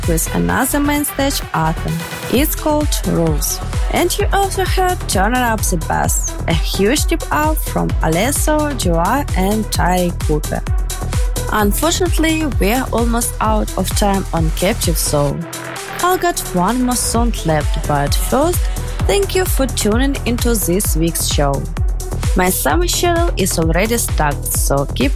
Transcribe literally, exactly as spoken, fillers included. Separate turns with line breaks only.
with another main stage anthem. It's called Rules. And you also heard Turn It Up the Bass, a huge step up from Alesso, Joa and Tyre Cooper. Unfortunately, we're almost out of time on Captive Soul. I'll got one more song left, but first, thank you for tuning into this week's show. My summer schedule is already stacked, so keep